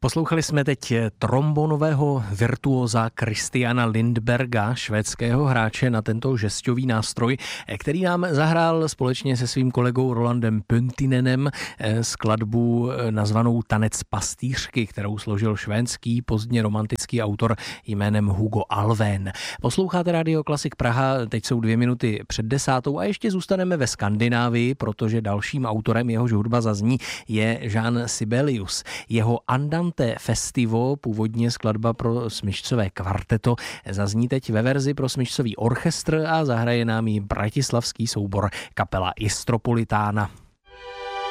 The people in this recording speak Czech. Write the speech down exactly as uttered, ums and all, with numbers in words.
Poslouchali jsme teď trombonového virtuóza Christiana Lindberga, švédského hráče na tento žestový nástroj, který nám zahrál společně se svým kolegou Rolandem Pöntinenem skladbu nazvanou Tanec pastýřky, kterou složil švédský pozdně romantický autor jménem Hugo Alfvén. Posloucháte Radio Klasik Praha, teď jsou dvě minuty před desátou a ještě zůstaneme ve Skandinávii, protože dalším autorem, jehož hudba zazní, je Jean Sibelius. Jeho Andante Festivo, původně skladba pro smyčcové kvarteto, zazní teď ve verzi pro smyčcový orchestr a zahraje nám ji bratislavský soubor kapela Istropolitána.